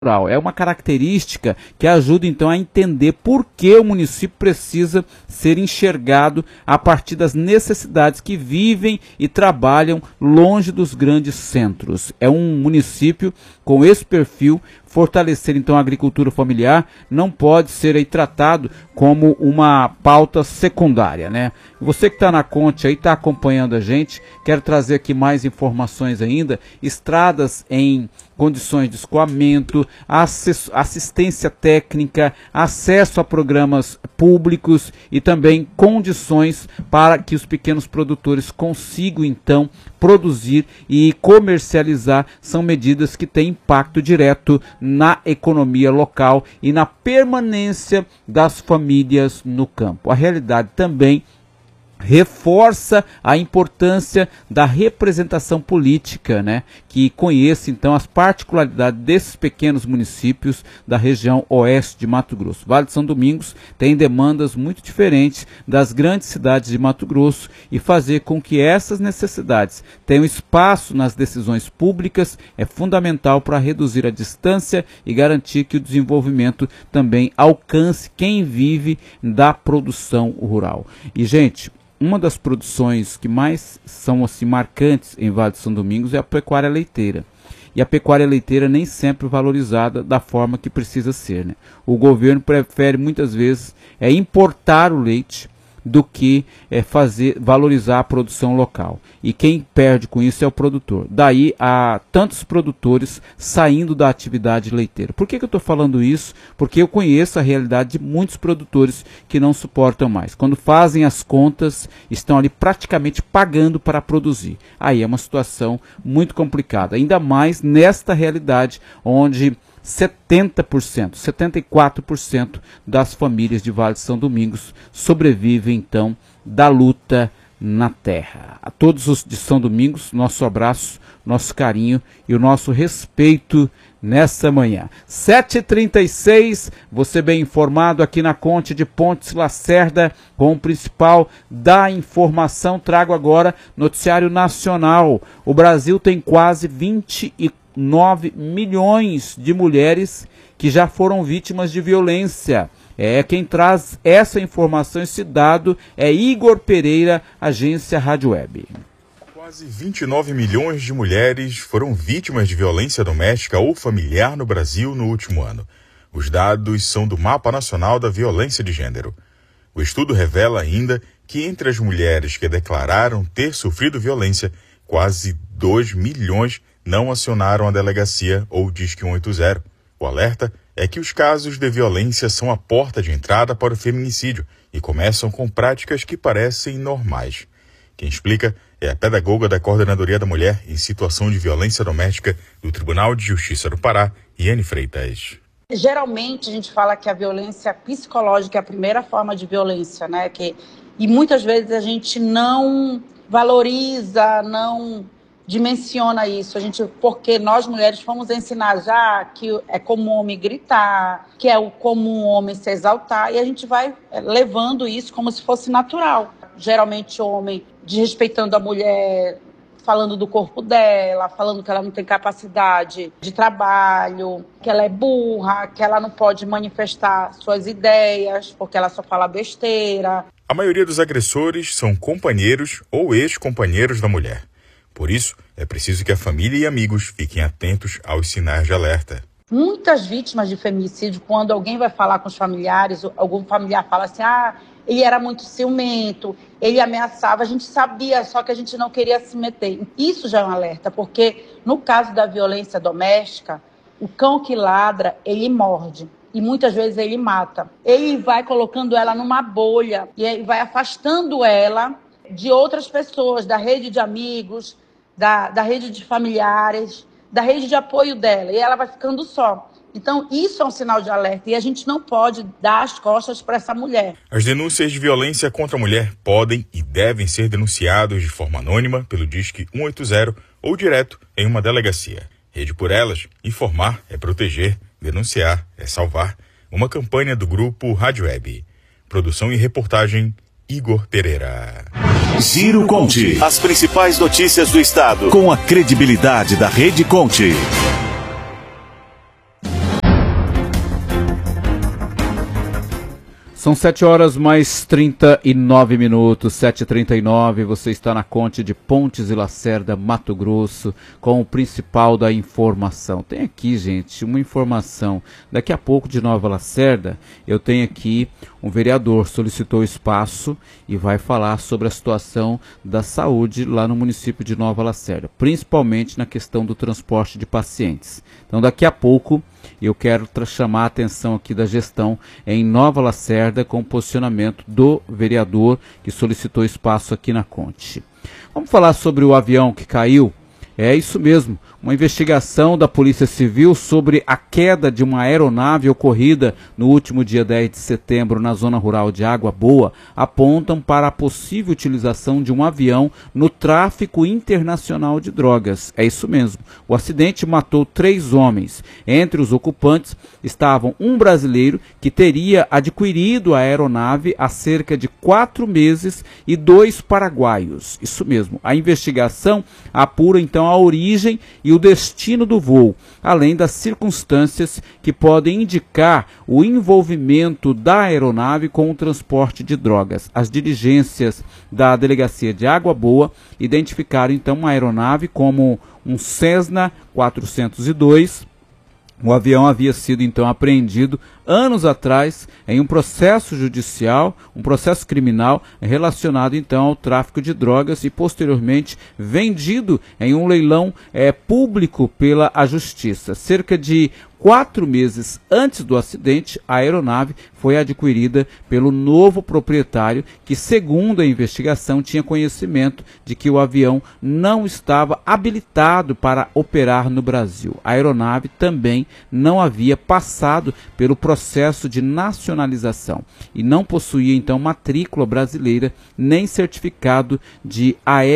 rural. É uma característica que ajuda então a entender por que o município precisa ser enxergado a partir das necessidades que vivem e trabalham longe dos grandes centros. É um município com esse perfil. Fortalecer então a agricultura familiar não pode ser aí tratado como uma pauta secundária, né? Você que está na Conte aí, está acompanhando a gente, quero trazer aqui mais informações ainda, estradas em condições de escoamento, assistência técnica, acesso a programas públicos e também condições para que os pequenos produtores consigam então produzir e comercializar, são medidas que têm impacto direto na economia local e na permanência das famílias no campo. A realidade também reforça a importância da representação política, né, que conheça então as particularidades desses pequenos municípios da região oeste de Mato Grosso. Vale de São Domingos tem demandas muito diferentes das grandes cidades de Mato Grosso e fazer com que essas necessidades tenham espaço nas decisões públicas é fundamental para reduzir a distância e garantir que o desenvolvimento também alcance quem vive da produção rural. E, gente, uma das produções que mais são assim marcantes em Vale de São Domingos é a pecuária leiteira. E a pecuária leiteira nem sempre valorizada da forma que precisa ser, né? O governo prefere muitas vezes importar o leite do que valorizar a produção local. E quem perde com isso é o produtor. Daí há tantos produtores saindo da atividade leiteira. Por que eu estou falando isso? Porque eu conheço a realidade de muitos produtores que não suportam mais. Quando fazem as contas, estão ali praticamente pagando para produzir. Aí é uma situação muito complicada, ainda mais nesta realidade onde 70%, 74% das famílias de Vale de São Domingos sobrevivem então da luta na terra. A todos os de São Domingos, nosso abraço, nosso carinho e o nosso respeito nessa manhã. 7h36, você bem informado aqui na Conte de Pontes Lacerda, com o principal da informação. Trago agora noticiário nacional. O Brasil tem quase 29 milhões de mulheres que já foram vítimas de violência. Quem traz essa informação, esse dado, é Igor Pereira, agência Rádio Web. Quase 29 milhões de mulheres foram vítimas de violência doméstica ou familiar no Brasil no último ano. Os dados são do Mapa Nacional da Violência de Gênero. O estudo revela ainda que entre as mulheres que declararam ter sofrido violência, quase 2 milhões não acionaram a delegacia ou Disque 180. O alerta é que os casos de violência são a porta de entrada para o feminicídio e começam com práticas que parecem normais. Quem explica é a pedagoga da Coordenadoria da Mulher em Situação de Violência Doméstica do Tribunal de Justiça do Pará, Iane Freitas. Geralmente a gente fala que a violência psicológica é a primeira forma de violência, né? E muitas vezes a gente não valoriza, não dimensiona isso, porque nós mulheres fomos ensinadas que é comum homem gritar, que é comum homem se exaltar, e a gente vai levando isso como se fosse natural. Geralmente o homem desrespeitando a mulher, falando do corpo dela, falando que ela não tem capacidade de trabalho, que ela é burra, que ela não pode manifestar suas ideias, porque ela só fala besteira. A maioria dos agressores são companheiros ou ex-companheiros da mulher. Por isso, é preciso que a família e amigos fiquem atentos aos sinais de alerta. Muitas vítimas de feminicídio, quando alguém vai falar com os familiares, algum familiar fala assim, ele era muito ciumento, ele ameaçava, a gente sabia, só que a gente não queria se meter. Isso já é um alerta, porque no caso da violência doméstica, o cão que ladra, ele morde. E muitas vezes ele mata. Ele vai colocando ela numa bolha e ele vai afastando ela de outras pessoas, da rede de amigos, da rede de familiares, da rede de apoio dela. E ela vai ficando só. Então, isso é um sinal de alerta e a gente não pode dar as costas para essa mulher. As denúncias de violência contra a mulher podem e devem ser denunciadas de forma anônima pelo Disque 180 ou direto em uma delegacia. Rede por Elas, informar é proteger, denunciar é salvar. Uma campanha do grupo Rádio Web. Produção e reportagem, Igor Pereira. Giro Conte. As principais notícias do estado. Com a credibilidade da Rede Conte. São 7 horas mais 39 minutos, 7h39, você está na Conte de Pontes e Lacerda, Mato Grosso, com o principal da informação. Tem aqui, gente, uma informação. Daqui a pouco de Nova Lacerda, eu tenho aqui um vereador solicitou espaço e vai falar sobre a situação da saúde lá no município de Nova Lacerda, principalmente na questão do transporte de pacientes. Então, daqui a pouco, eu quero chamar a atenção aqui da gestão em Nova Lacerda com o posicionamento do vereador que solicitou espaço aqui na Conte. Vamos falar sobre o avião que caiu? É isso mesmo, uma investigação da Polícia Civil sobre a queda de uma aeronave ocorrida no último dia 10 de setembro na zona rural de Água Boa apontam para a possível utilização de um avião no tráfico internacional de drogas. É isso mesmo, o acidente matou 3 homens. Entre os ocupantes estavam um brasileiro que teria adquirido a aeronave há cerca de 4 meses e 2 paraguaios. Isso mesmo, a investigação apura então a origem e o destino do voo, além das circunstâncias que podem indicar o envolvimento da aeronave com o transporte de drogas. As diligências da Delegacia de Água Boa identificaram então a aeronave como um Cessna 402. O avião havia sido então apreendido anos atrás em um processo judicial, um processo criminal relacionado então ao tráfico de drogas e posteriormente vendido em um leilão público pela Justiça. Cerca de 4 meses antes do acidente, a aeronave foi adquirida pelo novo proprietário que, segundo a investigação, tinha conhecimento de que o avião não estava habilitado para operar no Brasil. A aeronave também não havia passado pelo processo de nacionalização e não possuía, então, matrícula brasileira nem certificado de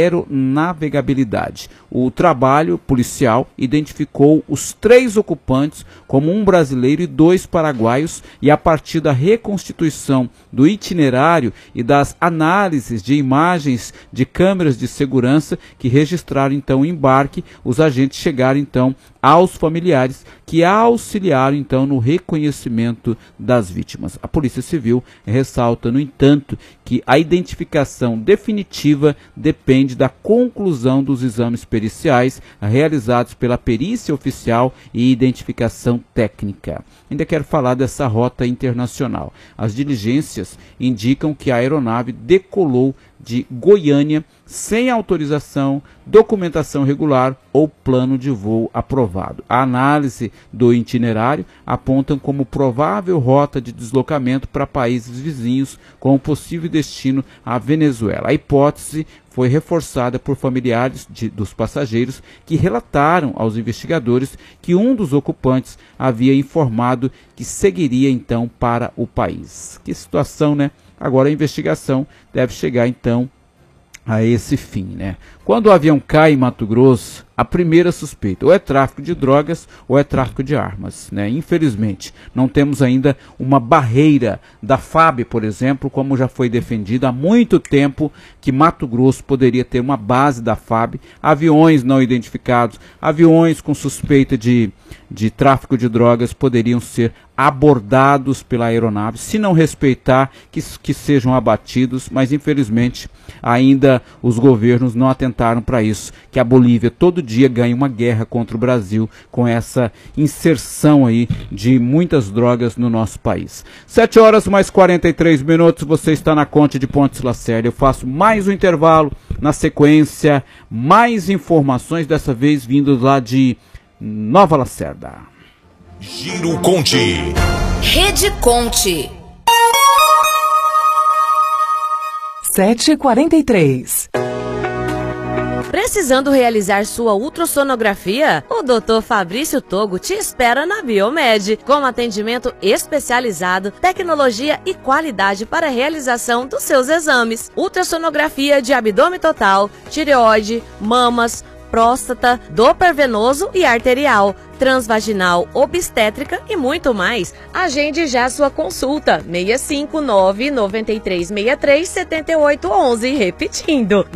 aeronavegabilidade. O trabalho policial identificou os 3 ocupantes como um brasileiro e 2 paraguaios, e a partir da reconstituição do itinerário e das análises de imagens de câmeras de segurança que registraram então o embarque, os agentes chegaram então aos familiares que auxiliaram então no reconhecimento das vítimas. A Polícia Civil ressalta, no entanto, que a identificação definitiva depende da conclusão dos exames periciais realizados pela perícia oficial e identificação técnica. Ainda quero falar dessa rota internacional. As diligências indicam que a aeronave decolou de Goiânia sem autorização, documentação regular ou plano de voo aprovado. A análise do itinerário aponta como provável rota de deslocamento para países vizinhos, com possível destino à Venezuela. A hipótese foi reforçada por familiares dos passageiros que relataram aos investigadores que um dos ocupantes havia informado que seguiria então para o país. Que situação, né? Agora a investigação deve chegar então a esse fim, né? Quando o avião cai em Mato Grosso, a primeira suspeita ou é tráfico de drogas ou é tráfico de armas, né? Infelizmente, não temos ainda uma barreira da FAB, por exemplo, como já foi defendido há muito tempo que Mato Grosso poderia ter uma base da FAB, aviões não identificados, aviões com suspeita de tráfico de drogas poderiam ser abordados pela aeronave, se não respeitar, que sejam abatidos, mas infelizmente ainda os governos não atentaram para isso, que a Bolívia todo dia ganha uma guerra contra o Brasil com essa inserção aí de muitas drogas no nosso país. 7 horas mais 43 minutos, você está na Conte de Pontes Lacerda. Eu faço mais um intervalo, na sequência mais informações, dessa vez vindo lá de Nova Lacerda. Giro Conte. Rede Conte. 7h43. Precisando realizar sua ultrassonografia? O Dr. Fabrício Togo te espera na Biomed, com atendimento especializado, tecnologia e qualidade para a realização dos seus exames. Ultrassonografia de abdômen total, tireoide, mamas, próstata, dor venoso e arterial, transvaginal, obstétrica e muito mais. Agende já sua consulta. 659-9363-7811. Repetindo,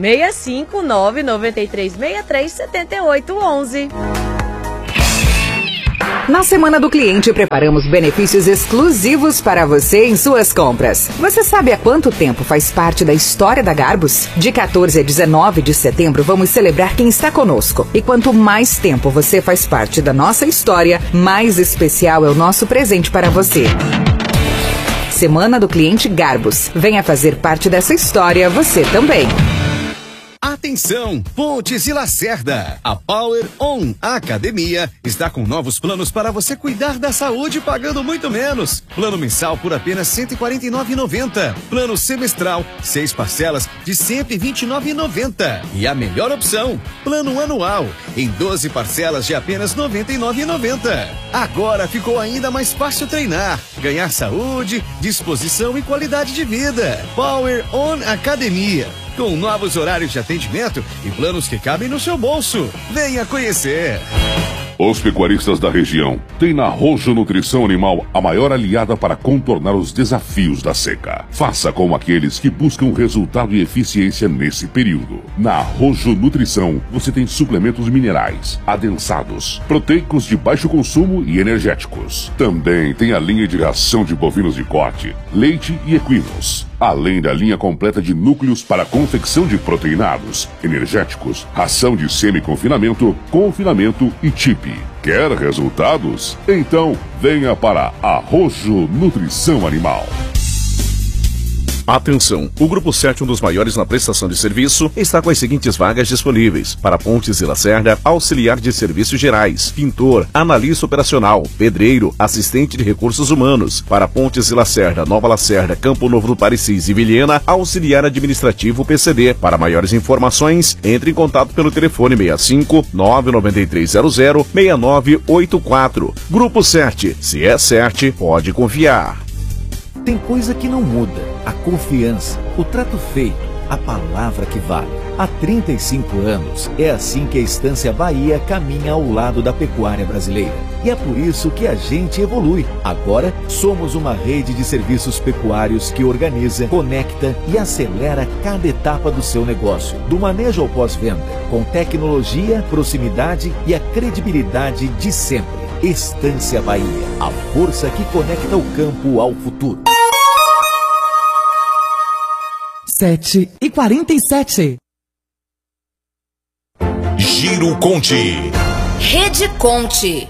659-9363-7811. Na Semana do Cliente, preparamos benefícios exclusivos para você em suas compras. Você sabe há quanto tempo faz parte da história da Garbus? De 14 a 19 de setembro, vamos celebrar quem está conosco. E quanto mais tempo você faz parte da nossa história, mais especial é o nosso presente para você. Semana do Cliente Garbus. Venha fazer parte dessa história você também. Atenção, Pontes e Lacerda. A Power On Academia está com novos planos para você cuidar da saúde pagando muito menos. Plano mensal por apenas R$ 149,90. Plano semestral, 6 parcelas de R$ 129,90. E a melhor opção, plano anual, em 12 parcelas de apenas R$ 99,90. Agora ficou ainda mais fácil treinar, ganhar saúde, disposição e qualidade de vida. Power On Academia. Com novos horários de atendimento e planos que cabem no seu bolso. Venha conhecer! Os pecuaristas da região têm na Rojo Nutrição Animal a maior aliada para contornar os desafios da seca. Faça como aqueles que buscam resultado e eficiência nesse período. Na Rojo Nutrição, você tem suplementos minerais, adensados, proteicos de baixo consumo e energéticos. Também tem a linha de ração de bovinos de corte, leite e equinos. Além da linha completa de núcleos para confecção de proteinados, energéticos, ração de semi-confinamento, confinamento e chip. Quer resultados? Então venha para a Rojo Nutrição Animal. Atenção! O Grupo 7, um dos maiores na prestação de serviço, está com as seguintes vagas disponíveis. Para Pontes e Lacerda, auxiliar de serviços gerais, pintor, analista operacional, pedreiro, assistente de recursos humanos. Para Pontes e Lacerda, Nova Lacerda, Campo Novo do Parecis e Vilhena, auxiliar administrativo PCD. Para maiores informações, entre em contato pelo telefone 65 99300 6984. Grupo 7, se é 7, pode confiar. Tem coisa que não muda. A confiança, o trato feito, a palavra que vale. Há 35 anos, é assim que a Estância Bahia caminha ao lado da pecuária brasileira. E é por isso que a gente evolui. Agora, somos uma rede de serviços pecuários que organiza, conecta e acelera cada etapa do seu negócio. Do manejo ao pós-venda, com tecnologia, proximidade e a credibilidade de sempre. Estância Bahia, a força que conecta o campo ao futuro. 7h47. Giro Conte. Rede Conte.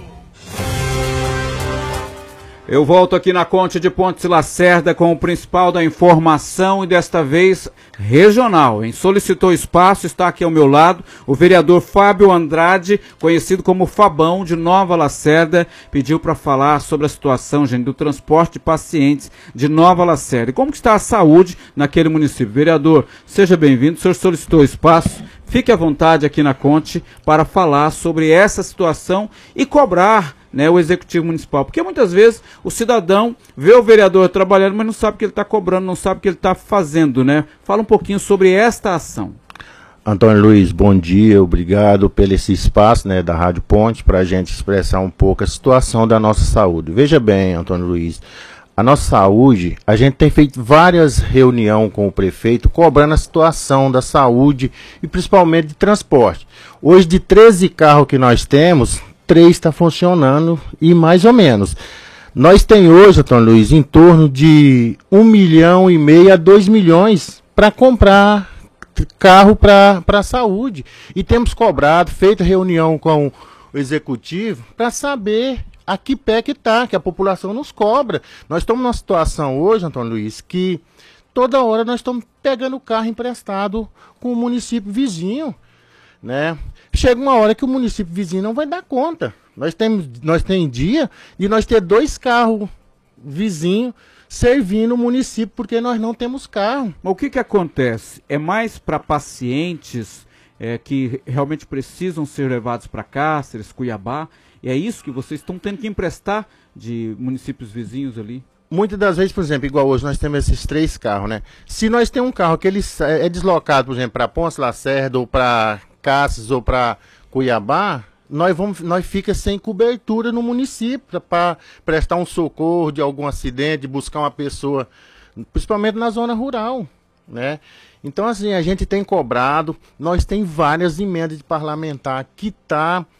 Eu volto aqui na Conte de Pontes e Lacerda com o principal da informação e desta vez regional. Solicitou espaço, está aqui ao meu lado, o vereador Fábio Andrade, conhecido como Fabão, de Nova Lacerda, pediu para falar sobre a situação, gente, do transporte de pacientes de Nova Lacerda. E como que está a saúde naquele município? Vereador, seja bem-vindo, o senhor solicitou espaço, fique à vontade aqui na Conte para falar sobre essa situação e cobrar, né, o executivo municipal, porque muitas vezes o cidadão vê o vereador trabalhando, mas não sabe o que ele está cobrando, não sabe o que ele está fazendo, né? Fala um pouquinho sobre esta ação. Antônio Luiz, bom dia, obrigado pelo esse espaço, né, da Rádio Ponte, para a gente expressar um pouco a situação da nossa saúde. Veja bem, Antônio Luiz, a nossa saúde, a gente tem feito várias reuniões com o prefeito, cobrando a situação da saúde e principalmente de transporte. Hoje, de 13 carros que nós temos, 3 está funcionando e mais ou menos. Nós tem hoje, Antônio Luiz, em torno de 1,5 milhão a 2 milhões para comprar carro para a saúde. E temos cobrado, feito reunião com o executivo para saber a que pé que está, que a população nos cobra. Nós estamos numa situação hoje, Antônio Luiz, que toda hora nós estamos pegando carro emprestado com o município vizinho, né? Chega uma hora que o município vizinho não vai dar conta. Nós tem dia de nós ter 2 carros vizinhos servindo o município porque nós não temos carro. Mas o que acontece? É mais para pacientes que realmente precisam ser levados para Cáceres, Cuiabá? E é isso que vocês estão tendo que emprestar de municípios vizinhos ali? Muitas das vezes, por exemplo, igual hoje nós temos esses 3 carros, né? Se nós temos um carro que ele é deslocado, por exemplo, para Pontes Lacerda ou para Cáceres ou para Cuiabá, nós fica sem cobertura no município para prestar um socorro de algum acidente, de buscar uma pessoa, principalmente na zona rural, né? Então, assim, a gente tem cobrado, nós tem várias emendas de parlamentar que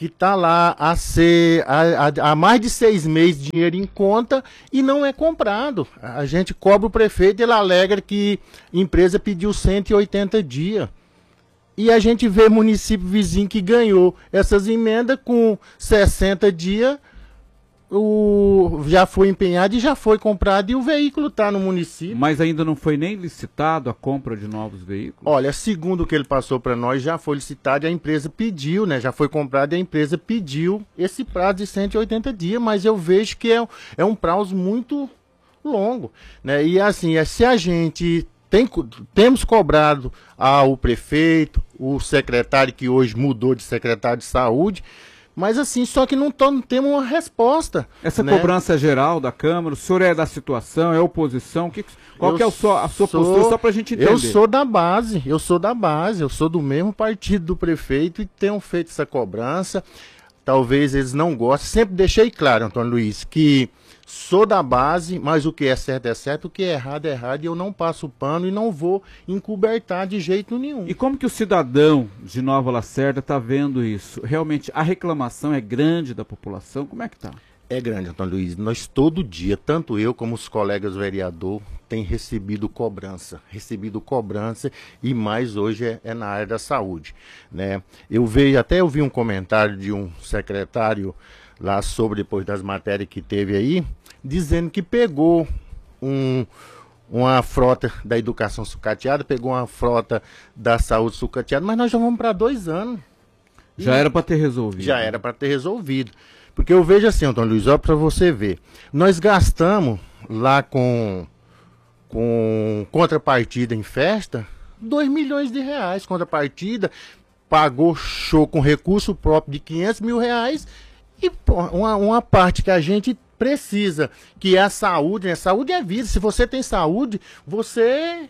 que está lá há mais de 6 meses dinheiro em conta e não é comprado. A gente cobra o prefeito e ele alega que a empresa pediu 180 dias. E a gente vê município vizinho que ganhou essas emendas com 60 dias, já foi empenhado e já foi comprado e o veículo está no município. Mas ainda não foi nem licitado a compra de novos veículos? Olha, segundo o que ele passou para nós, já foi licitado e a empresa pediu, né? Já foi comprado e a empresa pediu esse prazo de 180 dias, mas eu vejo que é um prazo muito longo, né? E assim, se a gente temos cobrado ao prefeito, o secretário que hoje mudou de secretário de saúde, mas assim, só que não temos uma resposta. Essa né? cobrança geral da Câmara, o senhor é da situação, é oposição? Qual que é a sua postura, só para a gente entender? Eu sou da base, eu sou do mesmo partido do prefeito e tenho feito essa cobrança. Talvez eles não gostem. Sempre deixei claro, Antônio Luiz, que sou da base, mas o que é certo, o que é errado, e eu não passo pano e não vou encobertar de jeito nenhum. E como que o cidadão de Nova Lacerda está vendo isso? Realmente a reclamação é grande da população? Como é que está? É grande, Antônio Luiz. Nós todo dia, tanto eu como os colegas vereador, tem recebido cobrança e mais hoje é na área da saúde, né? Eu vi um comentário de um secretário lá sobre, depois das matérias que teve aí, dizendo que pegou uma frota da educação sucateada, pegou uma frota da saúde sucateada, mas nós já vamos para 2 anos. Já era para ter resolvido. Já era para ter resolvido. Porque eu vejo assim, Antônio Luiz, ó, para você ver, nós gastamos lá com contrapartida em festa, 2 milhões de reais, contrapartida, pagou show com recurso próprio de 500 mil reais, e pô, uma parte que a gente precisa, que é a saúde, né? Saúde é vida. Se você tem saúde, você...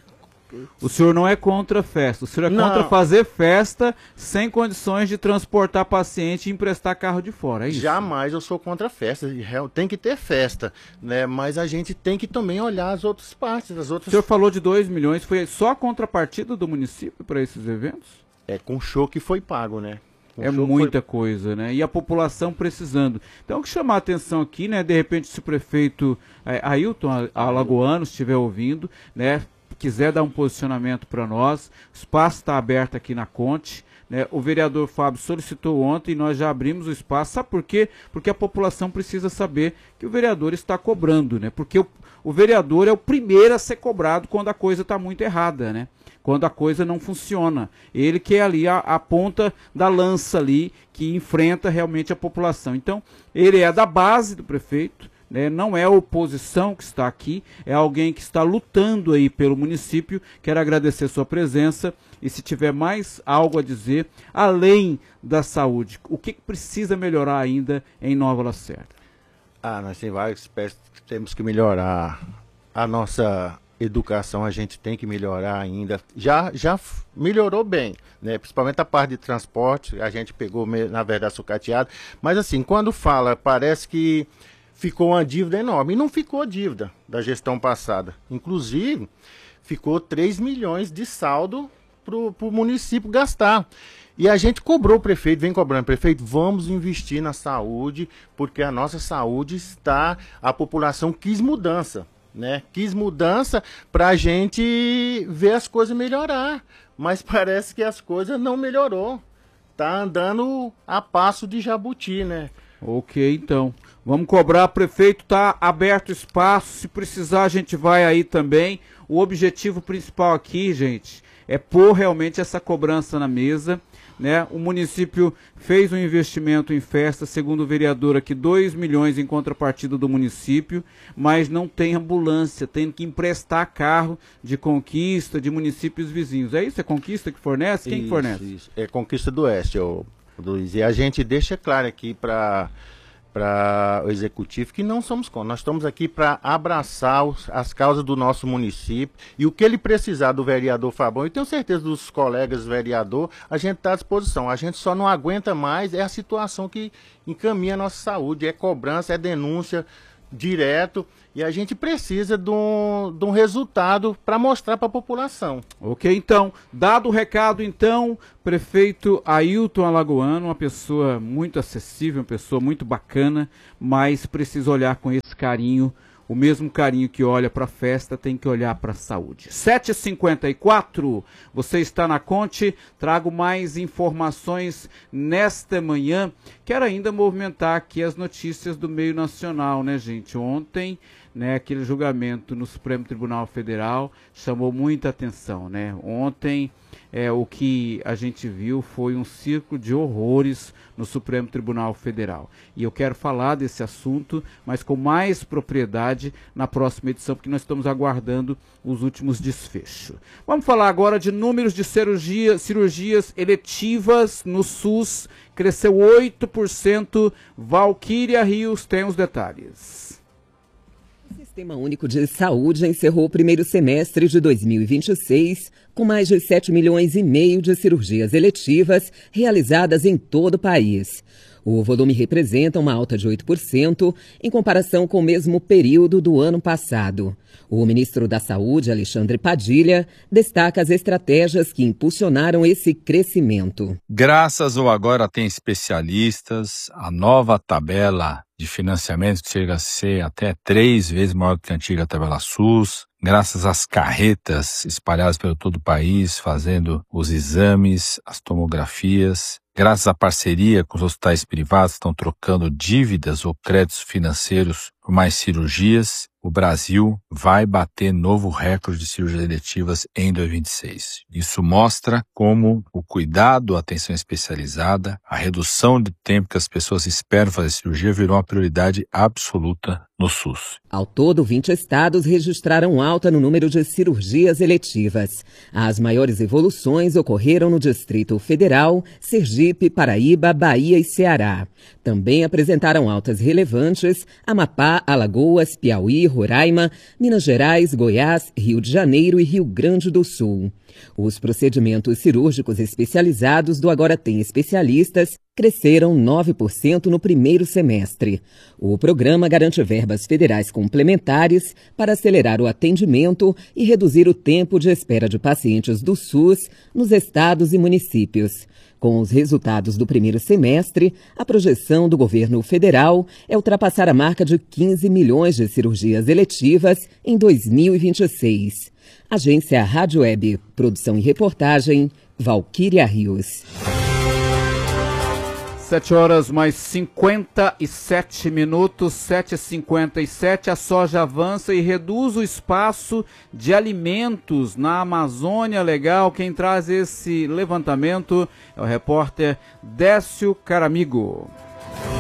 O senhor não é contra festa, o senhor é contra fazer festa sem condições de transportar paciente e emprestar carro de fora, é isso? Jamais eu sou contra festa, tem que ter festa, né? Mas a gente tem que também olhar as outras partes, as outras... O senhor falou de 2 milhões, foi só a contrapartida do município para esses eventos? É com show que foi pago, né? É muita coisa, né? E a população precisando. Então, o que chamar a atenção aqui, né? De repente, se o prefeito Ailton Alagoano estiver ouvindo, né? Quiser dar um posicionamento para nós, o espaço está aberto aqui na Conte, né? O vereador Fábio solicitou ontem e nós já abrimos o espaço. Sabe por quê? Porque a população precisa saber que o vereador está cobrando, né? Porque o vereador é o primeiro a ser cobrado quando a coisa está muito errada, né? Quando a coisa não funciona. Ele que é ali a ponta da lança ali, que enfrenta realmente a população. Então, ele é da base do prefeito, né? Não é a oposição que está aqui, é alguém que está lutando aí pelo município. Quero agradecer sua presença e se tiver mais algo a dizer, além da saúde, o que precisa melhorar ainda em Nova Lacerda? Nós temos vários aspectos que temos que melhorar. A nossa educação a gente tem que melhorar ainda. Já melhorou bem, né? Principalmente a parte de transporte, a gente pegou, na verdade, sucateado. Mas assim, quando fala, parece que ficou uma dívida enorme. E não ficou dívida da gestão passada. Inclusive, ficou 3 milhões de saldo para o município gastar. E a gente cobrou o prefeito, vem cobrando, prefeito, vamos investir na saúde, porque a nossa saúde a população quis mudança. Né? Quis mudança para a gente ver as coisas melhorar, mas parece que as coisas não melhorou, tá andando a passo de jabuti, né? Ok, então, vamos cobrar, prefeito, tá aberto espaço, se precisar a gente vai aí também. O objetivo principal aqui, gente, é pôr realmente essa cobrança na mesa, né? O município fez um investimento em festa, segundo o vereador aqui, 2 milhões em contrapartida do município, mas não tem ambulância, tem que emprestar carro de Conquista, de municípios vizinhos. É isso? É Conquista que fornece? Quem fornece? Isso. É Conquista do Oeste, Luiz. E a gente deixa claro aqui para o executivo que não somos contra. Nós estamos aqui para abraçar as causas do nosso município e o que ele precisar do vereador Fabão, e tenho certeza dos colegas vereador, a gente está à disposição. A gente só não aguenta mais, é a situação que encaminha a nossa saúde, é cobrança, é denúncia, direto, e a gente precisa de um resultado para mostrar para a população. Ok, então, dado o recado, então, prefeito Ailton Alagoano, uma pessoa muito acessível, uma pessoa muito bacana, mas precisa olhar com esse carinho, o mesmo carinho que olha para a festa, tem que olhar para a saúde. 7h54, você está na Conte, trago mais informações nesta manhã. Quero ainda movimentar aqui as notícias do meio nacional, né, gente? Ontem, né, aquele julgamento no Supremo Tribunal Federal chamou muita atenção, né? Ontem, o que a gente viu foi um círculo de horrores no Supremo Tribunal Federal. E eu quero falar desse assunto, mas com mais propriedade na próxima edição, porque nós estamos aguardando os últimos desfechos. Vamos falar agora de números de cirurgias eletivas no SUS. Cresceu 8%. Valquíria Rios tem os detalhes. O Sistema Único de Saúde encerrou o primeiro semestre de 2026 com mais de 7,5 milhões de cirurgias eletivas realizadas em todo o país. O volume representa uma alta de 8% em comparação com o mesmo período do ano passado. O ministro da Saúde, Alexandre Padilha, destaca as estratégias que impulsionaram esse crescimento. Graças ao Agora Tem Especialistas, a nova tabela de financiamento que chega a ser até 3 vezes maior do que a antiga tabela SUS, graças às carretas espalhadas pelo todo o país, fazendo os exames, as tomografias, graças à parceria com os hospitais privados que estão trocando dívidas ou créditos financeiros por mais cirurgias, o Brasil vai bater novo recorde de cirurgias eletivas em 2026. Isso mostra como o cuidado, a atenção especializada, a redução de tempo que as pessoas esperam fazer cirurgia virou uma prioridade absoluta no SUS. Ao todo, 20 estados registraram alta no número de cirurgias eletivas. As maiores evoluções ocorreram no Distrito Federal, Sergipe, Paraíba, Bahia e Ceará. Também apresentaram altas relevantes Amapá, Alagoas, Piauí, Roraima, Minas Gerais, Goiás, Rio de Janeiro e Rio Grande do Sul. Os procedimentos cirúrgicos especializados do Agora Tem Especialistas cresceram 9% no primeiro semestre. O programa garante verbas federais complementares para acelerar o atendimento e reduzir o tempo de espera de pacientes do SUS nos estados e municípios. Com os resultados do primeiro semestre, a projeção do governo federal é ultrapassar a marca de 15 milhões de cirurgias eletivas em 2026. Agência Rádio Web, produção e reportagem, Valquíria Rios. 7h57, 7h57, a soja avança e reduz o espaço de alimentos na Amazônia Legal. Quem traz esse levantamento é o repórter Décio Caramigo.